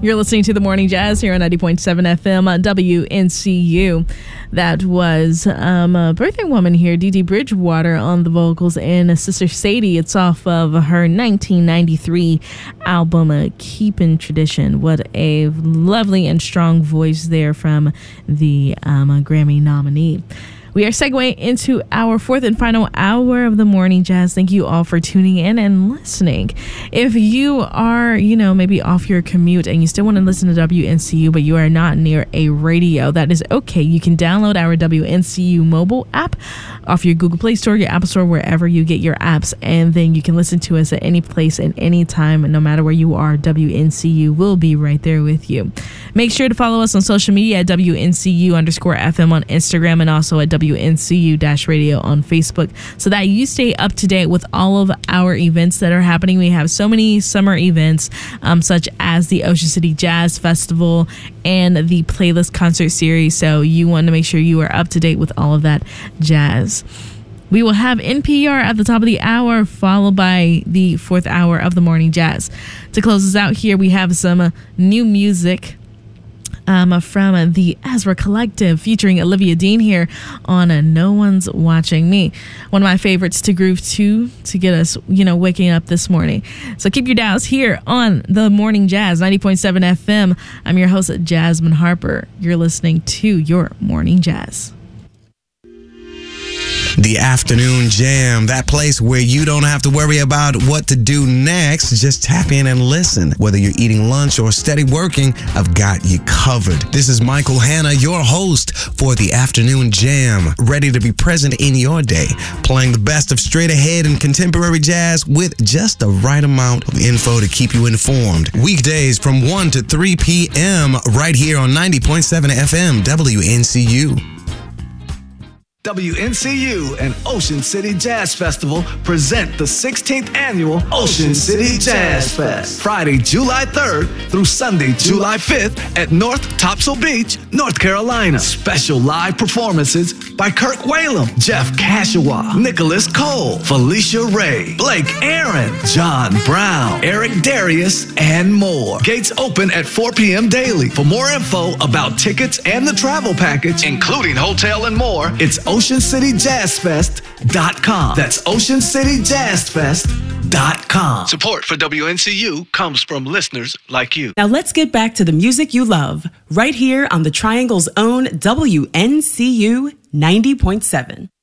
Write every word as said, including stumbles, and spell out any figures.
You're listening to The Morning Jazz here on ninety point seven F M W N C U. That was um, a birthday woman here, Dee Dee Bridgewater on the vocals, and Sister Sadie. It's off of her nineteen ninety-three album, uh, Keepin' Tradition. What a lovely and strong voice there from the um, Grammy nominee. We are segueing into our fourth and final hour of the Morning Jazz. Thank you all for tuning in and listening. If you are, you know, maybe off your commute and you still want to listen to W N C U, but you are not near a radio, that is okay. You can download our W N C U mobile app off your Google Play Store, your Apple Store, wherever you get your apps, and then you can listen to us at any place and any time, no matter where you are. W N C U will be right there with you. Make sure to follow us on social media at W N C U underscore F M on Instagram, and also at W N C U radio on Facebook, so that you stay up to date with all of our events that are happening. We have so many summer events, um, such as the Ocean City Jazz Festival and the Playlist Concert Series, so you want to make sure you are up to date with all of that jazz. We will have N P R at the top of the hour, followed by the fourth hour of the Morning Jazz. To close us out here, we have some uh, new music Um, from uh, the Ezra Collective, featuring Olivia Dean here on uh, No One's Watching Me. One of my favorites to groove to, to get us, you know, waking up this morning. So keep your dials here on the Morning Jazz, ninety point seven F M. I'm your host, Jasmine Harper. You're listening to your Morning Jazz. The Afternoon Jam, that place where you don't have to worry about what to do next. Just tap in and listen. Whether you're eating lunch or steady working, I've got you covered. This is Michael Hanna, your host for The Afternoon Jam, ready to be present in your day, playing the best of straight ahead and contemporary jazz with just the right amount of info to keep you informed. Weekdays from one to three p.m. right here on ninety point seven F M W N C U. W N C U and Ocean City Jazz Festival present the sixteenth Annual Ocean City Jazz Fest, Friday, July third through Sunday, July fifth at North Topsail Beach, North Carolina. Special live performances by Kirk Whalum, Jeff Kashawa, Nicholas Cole, Felicia Ray, Blake Aaron, John Brown, Eric Darius, and more. Gates open at four p.m. daily. For more info about tickets and the travel package, including hotel and more, it's ocean city jazz fest dot com. That's ocean city jazz fest dot com. Support for W N C U comes from listeners like you. Now let's get back to the music you love, right here on the Triangle's own W N C U ninety point seven.